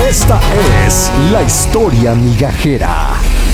Esta es la historia migajera.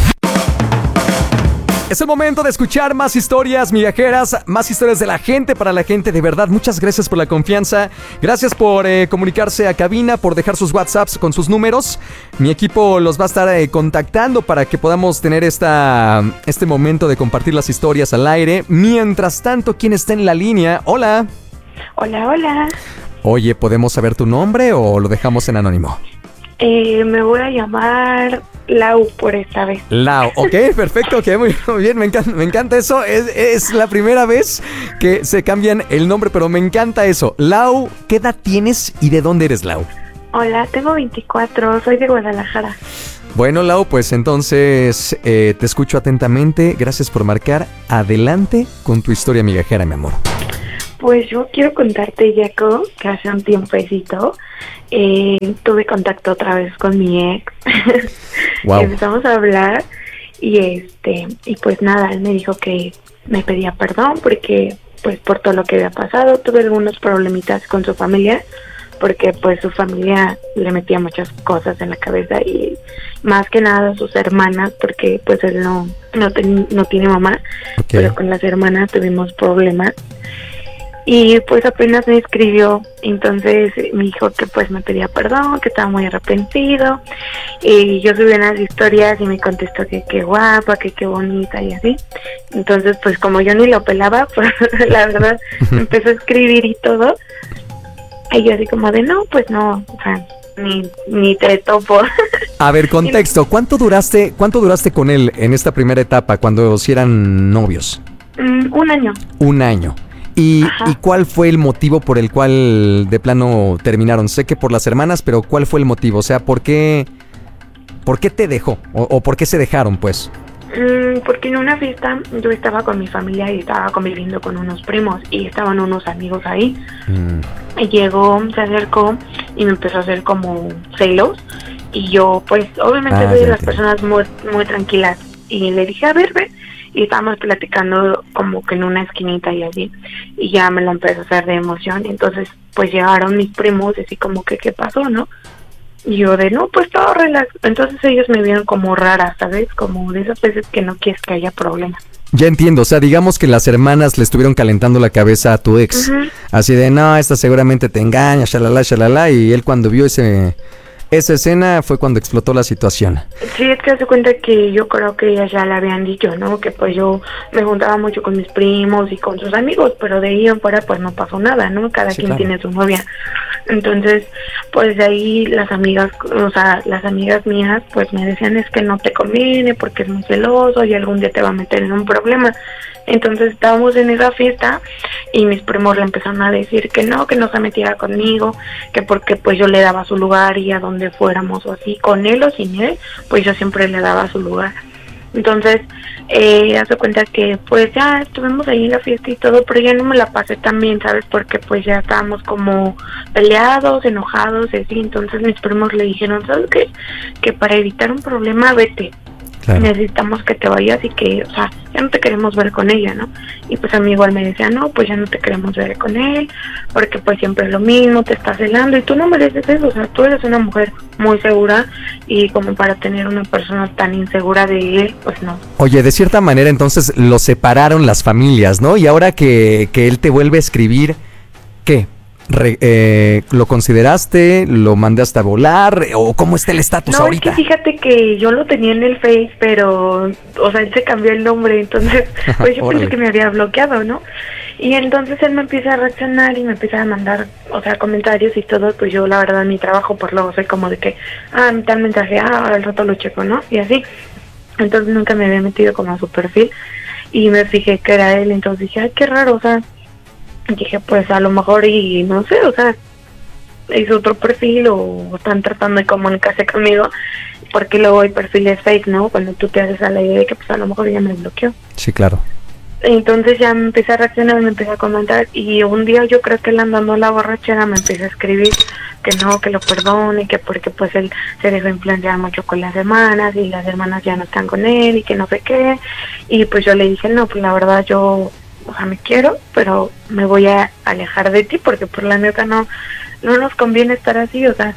Es el momento de escuchar más historias migajeras, más historias de la gente para la gente. De verdad, muchas gracias por la confianza. Gracias por comunicarse a cabina, por dejar sus WhatsApps con sus números. Mi equipo los va a estar contactando para que podamos tener este momento de compartir las historias al aire. Mientras tanto, ¿quién está en la línea? Hola. Hola, hola. Oye, ¿podemos saber tu nombre o lo dejamos en anónimo? Me voy a llamar Lau por esta vez. Lau, ok, perfecto, ok, muy bien, me encanta eso. Es la primera vez que se cambian el nombre, pero me encanta eso. Lau, ¿qué edad tienes y de dónde eres, Lau? Hola, tengo 24, soy de Guadalajara. Bueno, Lau, pues entonces te escucho atentamente. Gracias por marcar. Adelante con tu historia migajera, mi amor. Pues yo quiero contarte, Jaco, que hace un tiempecito tuve contacto otra vez con mi ex. Wow. Empezamos a hablar y pues nada, él me dijo que me pedía perdón porque pues por todo lo que había pasado. Tuve algunos problemitas con su familia porque pues su familia le metía muchas cosas en la cabeza y más que nada sus hermanas, porque pues él no tiene mamá, okay. Pero con las hermanas tuvimos problemas. Y pues apenas me escribió, entonces me dijo que pues me pedía perdón, que estaba muy arrepentido. Y yo subí unas historias y me contestó que qué guapa, que qué bonita y así. Entonces pues como yo ni lo pelaba, pues la verdad me empezó a escribir y todo. Y yo así como de no, pues no, o sea, ni te topo. A ver, contexto, ¿cuánto duraste con él en esta primera etapa cuando sí eran novios? 1 año. 1 año. ¿Y cuál fue el motivo por el cual de plano terminaron? Sé que por las hermanas, pero ¿cuál fue el motivo? O sea, ¿por qué te dejó? ¿O por qué se dejaron, pues? Porque en una fiesta yo estaba con mi familia y estaba conviviendo con unos primos y estaban unos amigos ahí. Y llegó, se acercó y me empezó a hacer como celos. Y yo, pues, obviamente soy de las personas muy, muy tranquilas. Y le dije, a ver, ve. Y estábamos platicando como que en una esquinita y así, y ya me lo empezó a hacer de emoción. Entonces pues llegaron mis primos y así como que ¿qué pasó, no? Y yo de no, pues todo relax. Entonces ellos me vieron como rara, ¿sabes? Como de esas veces que no quieres que haya problemas. Ya entiendo, o sea, digamos que las hermanas le estuvieron calentando la cabeza a tu ex, así de no, esta seguramente te engaña, shalala, y él cuando vio esa escena fue cuando explotó la situación. Sí, es que se cuenta que yo creo que ellas ya le habían dicho, ¿no? Que pues yo me juntaba mucho con mis primos y con sus amigos, pero de ahí en fuera pues no pasó nada, ¿no? Cada quien tiene su novia. Entonces, pues de ahí las amigas mías pues me decían es que no te conviene porque es muy celoso y algún día te va a meter en un problema. Entonces estábamos en esa fiesta y mis primos le empezaron a decir que no se metiera conmigo, que porque pues yo le daba su lugar y a donde fuéramos o así, con él o sin él, pues yo siempre le daba su lugar. Entonces, hace cuenta que pues ya estuvimos ahí en la fiesta y todo, pero ya no me la pasé tan bien, ¿sabes? Porque pues ya estábamos como peleados, enojados y así. Entonces mis primos le dijeron, ¿sabes qué? Que para evitar un problema, vete. Claro. Necesitamos que te vayas y que, o sea, ya no te queremos ver con ella, ¿no? Y pues a mí igual me decía, no, pues ya no te queremos ver con él, porque pues siempre es lo mismo, te estás celando y tú no mereces eso, o sea, tú eres una mujer muy segura y como para tener una persona tan insegura de él, pues no. Oye, de cierta manera entonces lo separaron las familias, ¿no? Y ahora que él te vuelve a escribir, ¿qué? ¿Lo consideraste? ¿Lo mandaste a volar? ¿O cómo está el estatus ahorita? No, es que fíjate que yo lo tenía en el Face, pero, o sea, él se cambió el nombre, entonces, pues yo pensé que me había bloqueado, ¿no? Y entonces él me empieza a reaccionar y me empieza a mandar, o sea, comentarios y todo, pues yo la verdad en mi trabajo, pues luego soy como de que, tal mensaje, al rato lo checo, ¿no? Y así. Entonces nunca me había metido como a su perfil y me fijé que era él, entonces dije, ay, qué raro, o sea, dije, pues a lo mejor y no sé, o sea, hizo otro perfil o están tratando de comunicarse conmigo, porque luego hay perfiles fake, ¿no? Cuando tú te haces a la idea de que pues a lo mejor ya me bloqueó. Sí, claro. Entonces ya me empecé a reaccionar, me empecé a comentar y un día yo creo que él andando a la borrachera me empecé a escribir que no, que lo perdone, que porque pues él se dejó influenciar mucho con las hermanas y las hermanas ya no están con él y que no sé qué. Y pues yo le dije, no, pues la verdad yo, o sea, me quiero, pero me voy a alejar de ti porque por la neta no nos conviene estar así, o sea,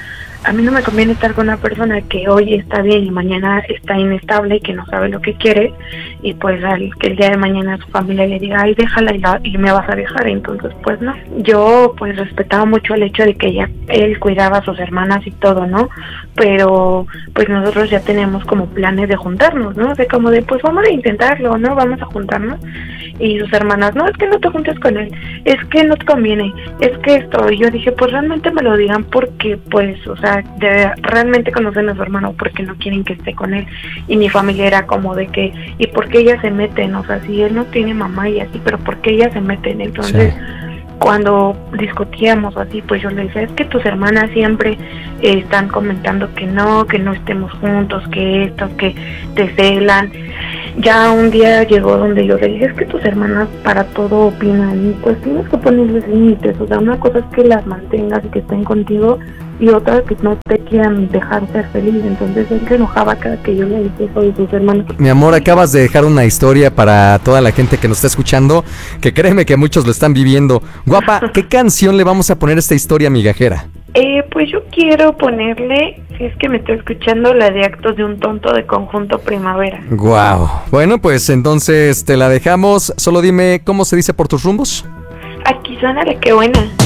a mí no me conviene estar con una persona que hoy está bien y mañana está inestable y que no sabe lo que quiere, y pues que el día de mañana su familia le diga, ay, déjala y me vas a dejar. Entonces pues no, yo pues respetaba mucho el hecho de que él cuidaba a sus hermanas y todo, ¿no? Pero pues nosotros ya tenemos como planes de juntarnos, ¿no? De como de, pues vamos a intentarlo, ¿no? Vamos a juntarnos. Y sus hermanas, no, es que no te juntes con él, es que no te conviene, es que esto. Y yo dije, pues realmente me lo digan porque, pues, o sea, realmente conocen a su hermano, porque no quieren que esté con él. Y mi familia era como de que, ¿y por qué ellas se meten? O sea, si él no tiene mamá y así, pero ¿por qué ellas se meten? Entonces, cuando discutíamos así, pues yo le decía, es que tus hermanas siempre están comentando que no estemos juntos, que esto, que te celan. Ya un día llegó donde yo le dije, es que tus hermanas para todo opinan, y pues tienes que ponerles límites. O sea, una cosa es que las mantengas y que estén contigo, y otra que no te quieran dejar ser feliz. Entonces él se enojaba cada que yo le decía eso de sus hermanos. Mi amor, acabas de dejar una historia para toda la gente que nos está escuchando, que créeme que muchos lo están viviendo. Guapa, ¿qué canción le vamos a poner a esta historia migajera? Pues yo quiero ponerle, si es que me estoy escuchando, la de Actos de un Tonto de Conjunto Primavera. Guau. Bueno, pues entonces te la dejamos. Solo dime, ¿cómo se dice por tus rumbos? Aquí suena de qué buena.